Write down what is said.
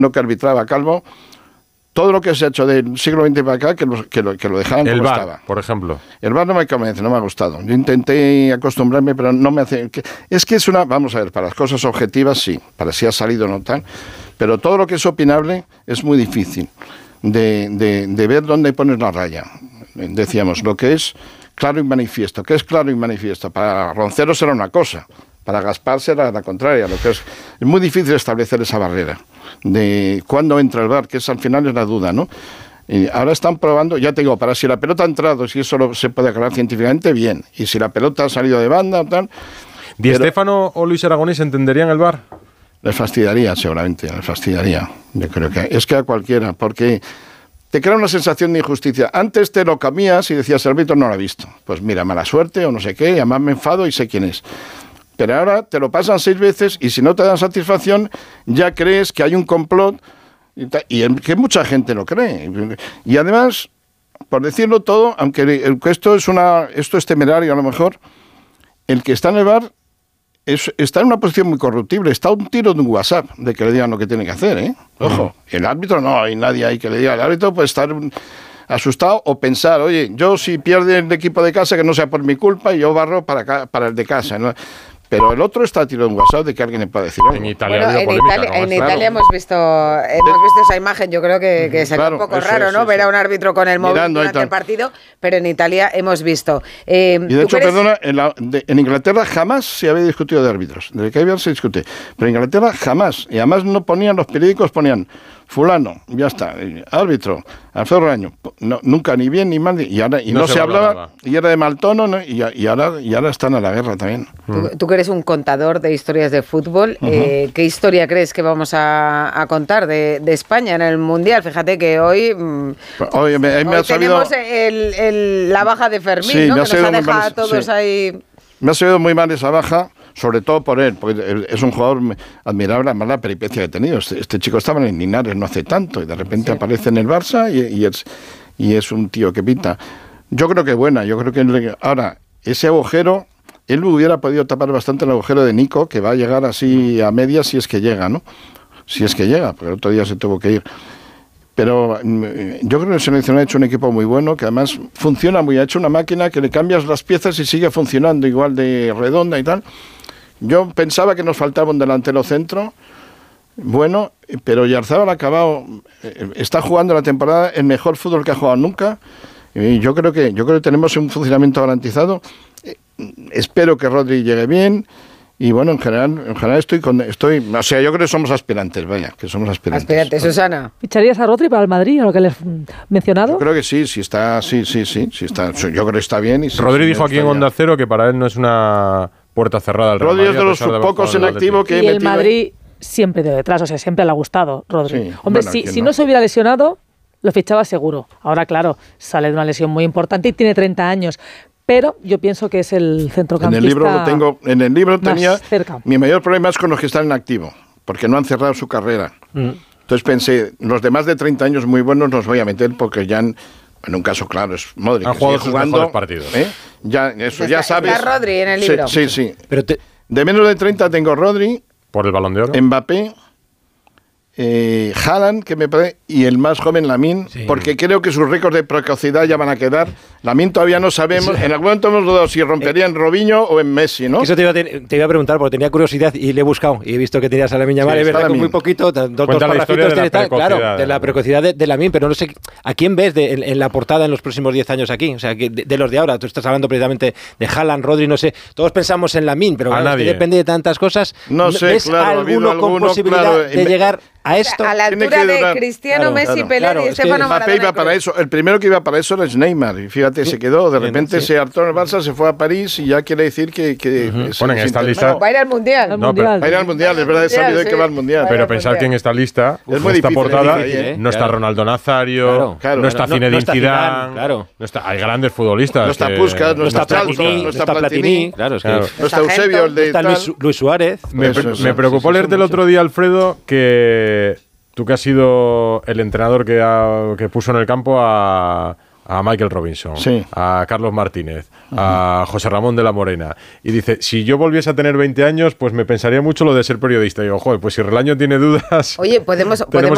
que arbitraba Calvo, todo lo que se ha hecho del siglo XX para acá, que lo dejaran como VAR, estaba. por ejemplo. El VAR no me convence, no me ha gustado. Yo intenté acostumbrarme, pero no me hace... Es que es una... Vamos a ver, para las cosas objetivas sí, para si ha salido o no tal, pero todo lo que es opinable es muy difícil de ver dónde pones la raya. Decíamos, lo que es claro y manifiesto. ¿Qué es claro y manifiesto? Para Roncero será una cosa, para Gaspar será la contraria. Lo que es muy difícil establecer esa barrera de cuándo entra el VAR, que es al final es la duda, ¿no? Y ahora están probando, ya te digo, para si la pelota ha entrado, si eso se puede aclarar científicamente, bien. Y si la pelota ha salido de banda o tal... ¿Di Stéfano o Luis Aragonés entenderían el VAR? Les fastidiaría, seguramente, les fastidiaría. Yo creo que es que a cualquiera, porque te crea una sensación de injusticia. Antes te lo comías y decías, el árbitro no lo ha visto. Pues mira, mala suerte o no sé qué, y además me enfado y sé quién es. Pero ahora te lo pasan 6 veces y si no te dan satisfacción, ya crees que hay un complot y que mucha gente lo cree. Y además, por decirlo todo, aunque esto es temerario a lo mejor, el que está en el VAR está en una posición muy corruptible, está a un tiro de un WhatsApp de que le digan lo que tiene que hacer, ¿eh? Ojo, el árbitro no hay nadie ahí que le diga. El árbitro puede estar asustado o pensar, oye, yo si pierde el equipo de casa que no sea por mi culpa y yo barro para el de casa, ¿no? Pero el otro está a tiro de un WhatsApp de que alguien le puede decir algo. En Italia, bueno, en Italia hemos visto esa imagen. Yo creo que sería un poco raro, ¿no? Ver a un árbitro con el móvil durante el partido, pero en Italia hemos visto. Y de hecho, perdona, en Inglaterra jamás se había discutido de árbitros. Desde que había se discute. Pero en Inglaterra jamás. Y además no ponían, los periódicos ponían fulano, ya está, árbitro, Alfredo Raño, no, nunca ni bien ni mal, y no se hablaba, y era de mal tono, ¿no? y ahora están a la guerra también. Tú que eres un contador de historias de fútbol, ¿qué historia crees que vamos a contar de España en el Mundial? Fíjate que hoy tenemos la baja de Fermín, sí, ¿no? Que nos ha dejado a todos ahí... Me ha sabido muy mal esa baja, sobre todo por él, porque es un jugador admirable, además la peripecia que ha tenido. Este chico estaba en Linares no hace tanto y de repente aparece en el Barça y es un tío que pinta. Yo creo que buena, ahora, ese agujero, él hubiera podido tapar bastante el agujero de Nico, que va a llegar así a medias si es que llega, ¿no? Si es que llega, porque el otro día se tuvo que ir. Pero yo creo que el seleccionado ha hecho un equipo muy bueno, que además funciona muy, ha hecho una máquina que le cambias las piezas y sigue funcionando igual de redonda y tal. Yo pensaba que nos faltaba un delantero centro, bueno, pero Yarzábal ha acabado, está jugando la temporada el mejor fútbol que ha jugado nunca. Y yo creo que tenemos un funcionamiento garantizado. Espero que Rodri llegue bien. Y bueno, en general estoy, o sea, yo creo que somos aspirantes, que somos aspirantes. Aspirantes, Susana. ¿Ficharías a Rodri para el Madrid, a lo que le he mencionado? Yo creo que sí está. Yo creo que está bien. Rodri dijo aquí en Onda Cero que para él no es una puerta cerrada al Real Madrid. Rodri es de los pocos en activo que he metido. Y el Madrid siempre de detrás, o sea, siempre le ha gustado Rodri. Sí, hombre, si no se hubiera lesionado, lo fichaba seguro. Ahora, claro, sale de una lesión muy importante y tiene 30 años. Pero yo pienso que es el centrocampista. En el libro tenía cerca. Mi mayor problema es con los que están en activo, porque no han cerrado su carrera. Entonces pensé, los de más de 30 años muy buenos los voy a meter porque ya en un caso claro es Modric. Han jugado sus mejores partidos. Ya sabes. Está Rodri en el libro. Sí. Pero de menos de 30 tengo Rodri. Por el Balón de Oro. Mbappé. Haaland, que me parece, y el más joven Lamine, porque creo que sus récords de precocidad ya van a quedar. Lamine todavía no sabemos, en algún momento hemos dudado si rompería en Robinho o en Messi, ¿no? Eso te iba a preguntar, porque tenía curiosidad y le he buscado y he visto que tenías a Lamine Yamal, es verdad, con muy poquito, dos parrafitos de la precocidad de Lamine, pero no sé, ¿a quién ves en la portada en los próximos 10 años aquí? O sea, de los de ahora, tú estás hablando precisamente de Haaland, Rodri, no sé, todos pensamos en Lamine, pero claro, que depende de tantas cosas. No sé, ¿ves alguno con posibilidad de llegar a esto? A la altura de Cristiano, Messi, Pelé y Estefano Mbappé iba para eso. El primero que iba para eso era Neymar. Y fíjate, se quedó. De repente se hartó en el Barça, se fue a París y ya quiere decir que bueno, en esta lista va a ir al Mundial. Va a ir al Mundial, es verdad, es sabido que va al Mundial. Pero pensar que en esta lista, en esta portada, no está Ronaldo Nazario, no está Zinedine Zidane, hay grandes futbolistas. No está Puskás, no está Platini, no está Platini, no está Eusebio, el de está Luis Suárez. Me preocupó leerte el otro día, Alfredo, que tú que has sido el entrenador que puso en el campo a Michael Robinson, a Carlos Martínez, a José Ramón de la Morena, y dice, si yo volviese a tener 20 años, pues me pensaría mucho lo de ser periodista. Y digo, joder, pues si Relaño tiene dudas, oye, podemos